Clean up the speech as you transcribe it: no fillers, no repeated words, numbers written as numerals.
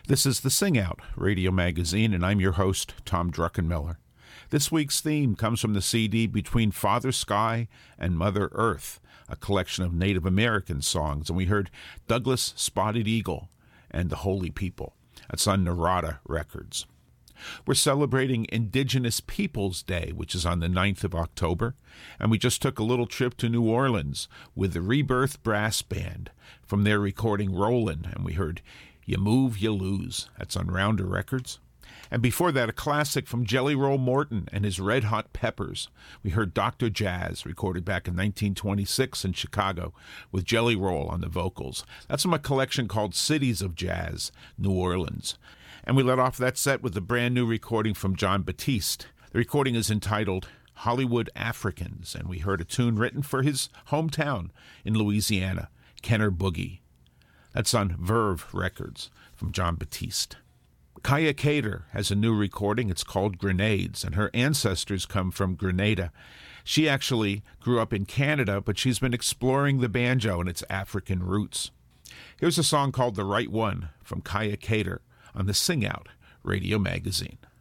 This is the Sing Out Radio Magazine, and I'm your host, Tom Druckenmiller. This week's theme comes from the CD Between Father Sky and Mother Earth, a collection of Native American songs, and we heard Douglas Spotted Eagle and the Holy People. That's on Narada Records. We're celebrating Indigenous Peoples Day, which is on the 9th of October, and we just took a little trip to New Orleans with the Rebirth Brass Band from their recording Rollin', and we heard You Move, You Lose. That's on Rounder Records. And before that, a classic from Jelly Roll Morton and his Red Hot Peppers. We heard Dr. Jazz, recorded back in 1926 in Chicago, with Jelly Roll on the vocals. That's from a collection called Cities of Jazz, New Orleans. And we let off that set with a brand new recording from Jon Batiste. The recording is entitled Hollywood Africans, and we heard a tune written for his hometown in Louisiana, Kenner Boogie. That's on Verve Records from Jon Batiste. Kaya Cater has a new recording. It's called Grenades, and her ancestors come from Grenada. She actually grew up in Canada, but she's been exploring the banjo and its African roots. Here's a song called The Right One from Kaya Cater on the Sing Out Radio Magazine.